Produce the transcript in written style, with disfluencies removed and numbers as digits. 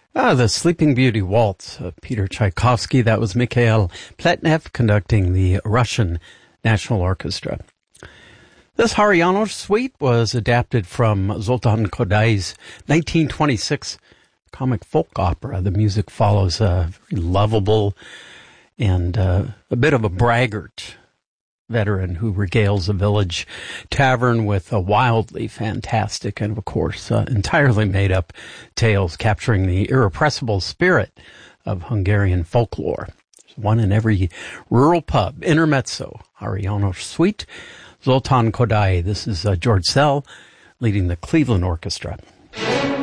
The Sleeping Beauty Waltz of Peter Tchaikovsky. That was Mikhail Pletnev conducting the Russian National Orchestra. This Hariano suite was adapted from Zoltan Kodai's 1926 comic folk opera. The music follows a very lovable and a bit of a braggart veteran who regales a village tavern with a wildly fantastic and, of course, entirely made-up tales capturing the irrepressible spirit of Hungarian folklore. There's one in every rural pub. Intermezzo, Hariano Suite, Zoltan Kodály. This is George Szell leading the Cleveland Orchestra.